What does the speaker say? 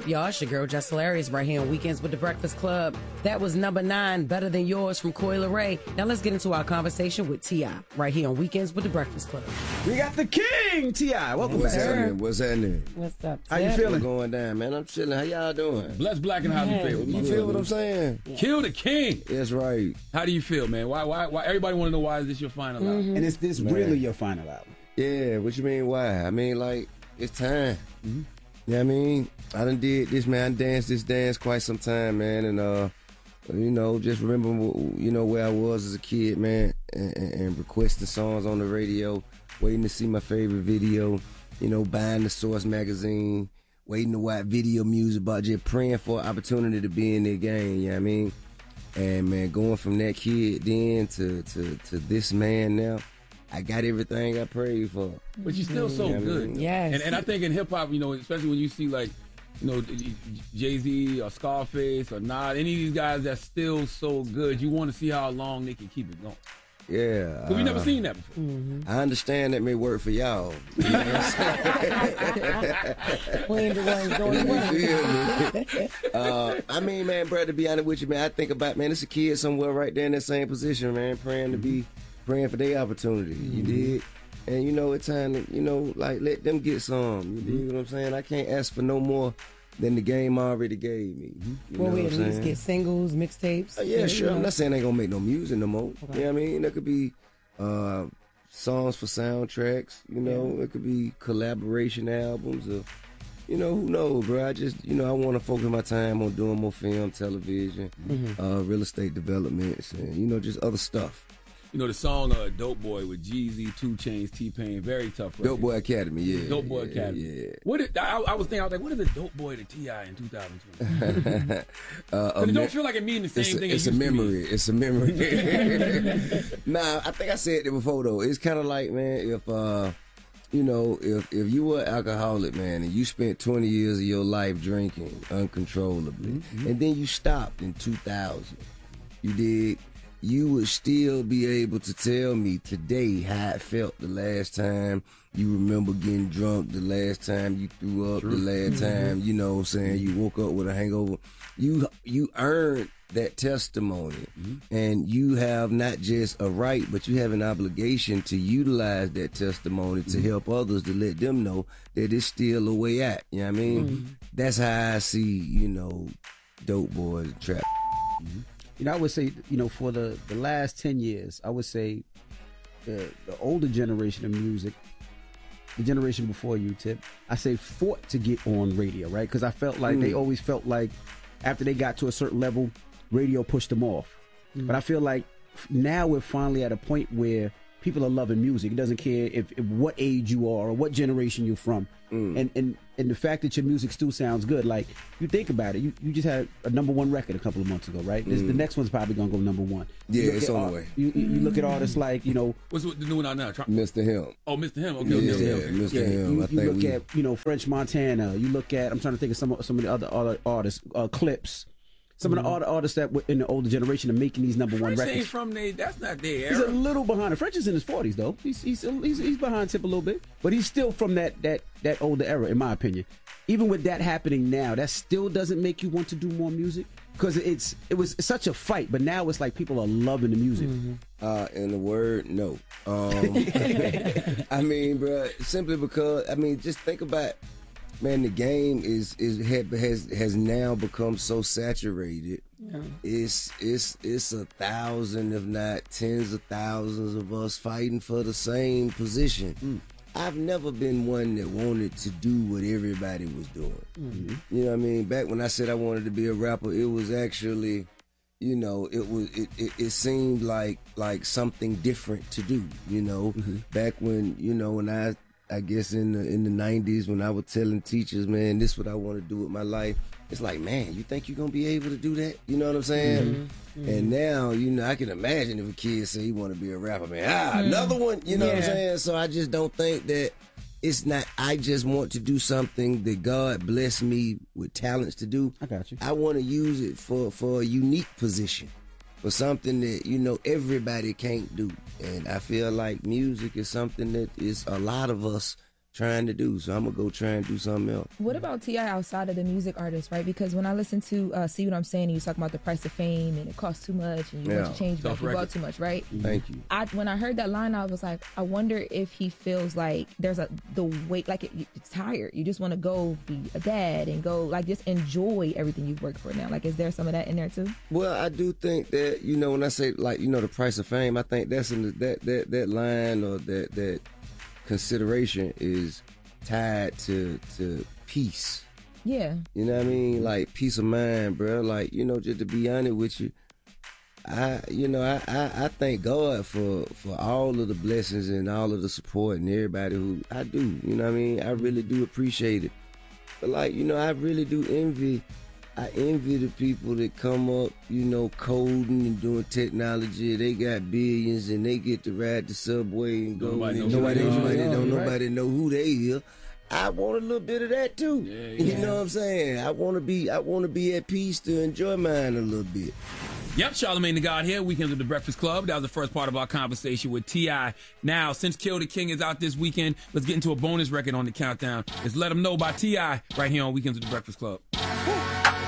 up, y'all? It's your girl, Jess Hilarious, right here on Weekends with the Breakfast Club. That was number 9, Better Than Yours from Coi Leray. Now let's get into our conversation with T.I. right here on Weekends with the Breakfast Club. We got the king, T.I. Welcome back. What's happening? What's up, How you feeling? What's going down, man? I'm chilling. How y'all doing? Bless Black and how you feel? You feel what I'm saying? Yeah. Kill the king. That's right. How do you feel, man? Why? Everybody want to know why is this your final album? And is this really your final album? Yeah, what you mean, why? I mean, like, it's time. Yeah, I mean, I done did this, man. I danced this dance quite some time, man. And, you know, just remember, you know, where I was as a kid, man, and requesting songs on the radio, waiting to see my favorite video, you know, buying the Source magazine, waiting to watch video music, but just praying for an opportunity to be in the game, you know what I mean? And, man, going from that kid then to this man now, I got everything I prayed for. But you're still so good. Yes. And I think in hip hop, you know, especially when you see like, you know, Jay-Z or Scarface or Nas, any of these guys that's still so good, you want to see how long they can keep it going. Yeah. Because we never seen that before. I understand that may work for y'all. You know what I'm saying? We ain't the ones doing You feel me? I mean, man, bro, to be honest with you, man, I think about, man, it's a kid somewhere right there in that same position, man, praying for their opportunity. You dig? And, you know, it's time to, you know, like, let them get some. You dig what I'm saying? I can't ask for no more than the game already gave me. You Well, know we what at I'm least saying? get singles, mixtapes. Yeah, sure. I'm not saying they gonna make no music no more. Okay. You know what I mean? There could be songs for soundtracks. You know, it could be collaboration albums or, you know, who knows, bro? I just, you know, I want to focus my time on doing more film, television, real estate developments, and, you know, just other stuff. You know, the song Dope Boy with Jeezy, 2 Chainz, T-Pain, very tough record. Dope Boy Academy, yeah. Dope Boy Academy. Yeah. I was like, what is a Dope Boy to T.I. in 2020? It don't feel like it means the same thing. It's a memory. It's a memory. Nah, I think I said it before though. It's kind of like, man, if you know, if you were an alcoholic, man, and you spent 20 years of your life drinking uncontrollably, and then you stopped in 2000, you did. You would still be able to tell me today how it felt the last time you remember getting drunk, the last time you threw up, the last time, you know what I'm saying, you woke up with a hangover. You earned that testimony, and you have not just a right, but you have an obligation to utilize that testimony to help others, to let them know that it's still a way out. You know what I mean? That's how I see, you know, Dope Boys and Trap. You know, I would say, you know, for the last 10 years, I would say the older generation of music, the generation before you, Tip, I say fought to get on radio, right? Because I felt like they always felt like after they got to a certain level, radio pushed them off. But I feel like now we're finally at a point where people are loving music. It doesn't care if what age you are or what generation you're from. And the fact that your music still sounds good, like, you think about it, you just had a #1 record a couple of months ago, right? The next one's probably going to go #1. Yeah, it's on the way. You look at artists like, you know... What's the new one out now? Mr. Him. Oh, Mr. Him. Okay, Yeah, okay. Mr. Him. You look at, you know, French Montana. You look at, I'm trying to think of some of the other artists, Clips. Some of the other artists that were in the older generation are making these #1 French records. ain't from there. That's not their He's era. a little behind. The French is in his 40s though. He's behind Tip a little bit, but he's still from that older era, in my opinion. Even with that happening now, that still doesn't make you want to do more music, because it was such a fight. But now it's like people are loving the music. In the word, no. I mean, bro, simply because, I mean, just think about, man, the game has now become so saturated. Yeah. It's 1,000, if not tens of thousands of us fighting for the same position. I've never been one that wanted to do what everybody was doing. You know what I mean? Back when I said I wanted to be a rapper, it was actually, you know, it seemed like something different to do, you know. Back when, you know, when I guess in the 90s, when I was telling teachers, man, this is what I want to do with my life, it's like, man, you think you're going to be able to do that? You know what I'm saying? And now, you know, I can imagine if a kid say he want to be a rapper, man, another one, you know what I'm saying? So I just don't think that it's not, I just want to do something that God blessed me with talents to do. I got you. I want to use it for a unique position, for something that, you know, everybody can't do. And I feel like music is something that is a lot of us trying to do. So I'm gonna go try and do something else. What about T.I. outside of the music artist, right? Because when I listen to See What I'm Saying, you talk about the price of fame and it costs too much and you want to change back, you bought too much, right? Thank you. When I heard that line, I was like, I wonder if he feels like there's the weight, like it's tired. You just want to go be a dad and go like just enjoy everything you've worked for now. Like, is there some of that in there too? Well, I do think that, you know, when I say like, you know, the price of fame, I think that's in that line or that consideration is tied to peace. Yeah. You know what I mean? Like peace of mind, bro. Like, you know, just to be honest with you, I thank God for all of the blessings and all of the support and everybody who I do. You know what I mean? I really do appreciate it. But like, you know, I really do envy. I envy the people that come up, you know, coding and doing technology. They got billions and they get to ride the subway and go. Nobody know who they is. I want a little bit of that too. Yeah. You know what I'm saying? I want to be at peace to enjoy mine a little bit. Yep, Charlamagne the God here, Weekends with the Breakfast Club. That was the first part of our conversation with T.I. Now, since Kill the King is out this weekend, let's get into a bonus record on the countdown. It's Let 'Em Know by T.I. right here on Weekends with the Breakfast Club.